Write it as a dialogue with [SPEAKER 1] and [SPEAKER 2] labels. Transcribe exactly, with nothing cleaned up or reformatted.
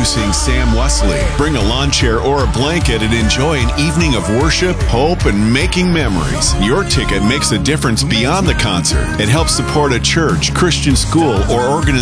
[SPEAKER 1] Introducing Sam Wesley. Bring a lawn chair or a blanket and enjoy an evening of worship, hope, and making memories. Your ticket makes a difference beyond the concert. It helps support a church, Christian school, or organization